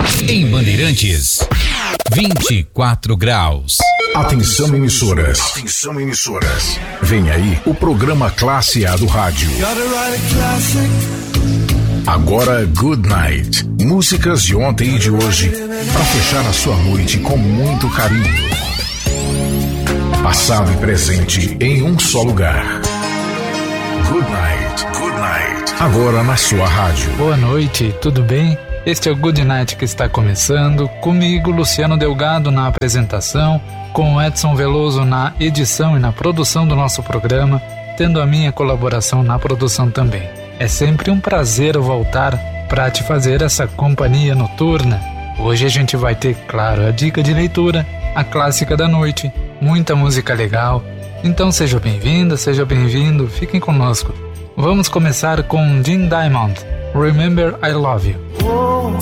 Em Bandeirantes, 24 graus. Atenção emissoras. Atenção emissoras. Vem aí o programa Classe A do rádio. Agora Good Night. Músicas de ontem e de hoje para fechar a sua noite com muito carinho. Passado e presente em um só lugar. Good Night. Good Night. Agora na sua rádio. Boa noite, tudo bem? Este é o Good Night que está começando. Comigo, Luciano Delgado na apresentação, com o Edson Veloso na edição e na produção do nosso programa, tendo a minha colaboração na produção também. É sempre um prazer voltar para te fazer essa companhia noturna. Hoje a gente vai ter, claro, a dica de leitura, a clássica da noite, muita música legal. Então seja bem-vinda, seja bem-vindo, fiquem conosco. Vamos começar com Jim Diamond, Remember I Love You. Oh,